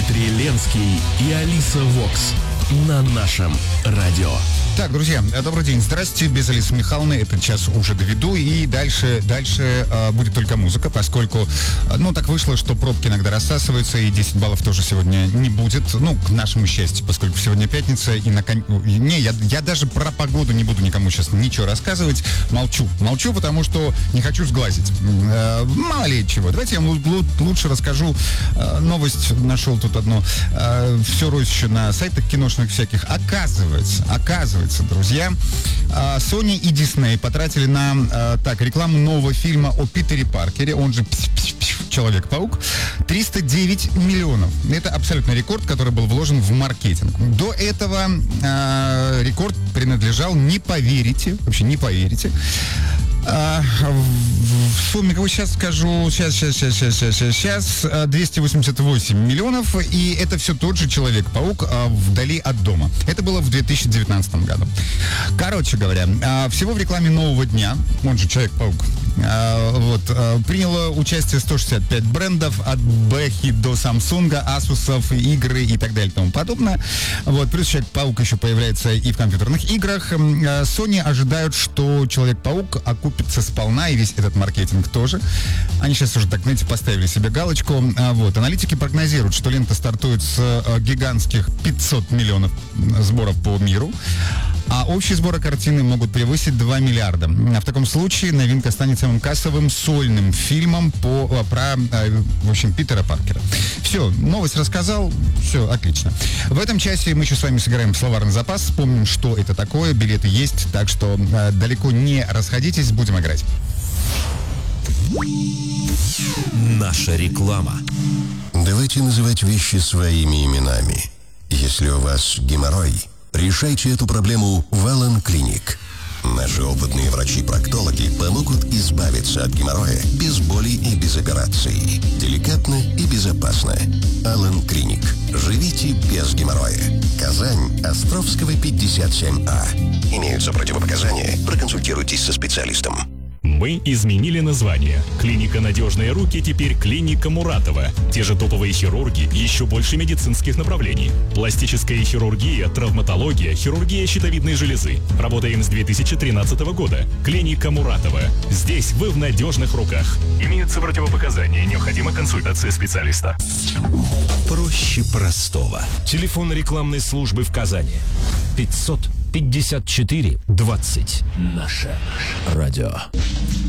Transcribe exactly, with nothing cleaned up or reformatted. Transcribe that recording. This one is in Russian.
Дмитрий Ленский и Алиса Вокс на нашем радио. Так, друзья, добрый день, здрасте, без Алисы Михайловны этот час уже доведу, и дальше, дальше э, будет только музыка, поскольку, э, ну, так вышло, что пробки иногда рассасываются, и десять баллов тоже сегодня не будет, ну, к нашему счастью, поскольку сегодня пятница, и на кон... Не, я, я даже про погоду не буду никому сейчас ничего рассказывать, молчу, молчу, потому что не хочу сглазить, э, мало ли чего. Давайте я вам л- лучше расскажу, э, новость нашел тут одну, э, все роюсь еще на сайтах киношных всяких, оказывается, оказывается, друзья, Sony и Disney потратили на так, рекламу нового фильма о Питере Паркере, он же Человек-паук, триста девять миллионов. Это абсолютный рекорд, который был вложен в маркетинг. До этого э, рекорд принадлежал, не поверите, вообще не поверите, А, в сумме, как сейчас скажу, сейчас, сейчас, сейчас, сейчас, сейчас, сейчас, двести восемьдесят восемь миллионов, и это все тот же Человек-паук а, вдали от дома. Это было в две тысячи девятнадцатом году. Короче говоря, а, всего в рекламе нового дня, он же Человек-паук, а, вот, а, приняло участие сто шестьдесят пять брендов, от Бэхи до Samsung, Asus'ов, игры и так далее и тому подобное. Вот, плюс Человек-паук еще появляется и в компьютерных играх. Sony ожидают, что Человек-паук окупит сполна, и весь этот маркетинг тоже. Они сейчас уже, так, знаете, поставили себе галочку. А, вот. Аналитики прогнозируют, что лента стартует с а, гигантских пятьсот миллионов сборов по миру, а общие сборы картины могут превысить два миллиарда. В таком случае новинка станет самым кассовым сольным фильмом по, про, в общем, Питера Паркера. Все, новость рассказал, все, отлично. В этом часе мы еще с вами сыграем в словарный запас, вспомним, что это такое, билеты есть, так что э, далеко не расходитесь, будем играть. Наша реклама. Давайте называть вещи своими именами. Если у вас геморрой, решайте эту проблему в Аллен Клиник. Наши опытные врачи-проктологи помогут избавиться от геморроя без боли и без операций. Деликатно и безопасно. Аллен Клиник. Живите без геморроя. Казань, Островского, пятьдесят семь А. Имеются противопоказания. Проконсультируйтесь со специалистом. Мы изменили название. Клиника «Надежные руки» теперь клиника Муратова. Те же топовые хирурги, еще больше медицинских направлений. Пластическая хирургия, травматология, хирургия щитовидной железы. Работаем с две тысячи тринадцатого года. Клиника Муратова. Здесь вы в надежных руках. Имеются противопоказания, необходима консультация специалиста. Проще простого. Телефон рекламной службы в Казани. пятьсот пятьдесят четыре двадцать. Наше радио.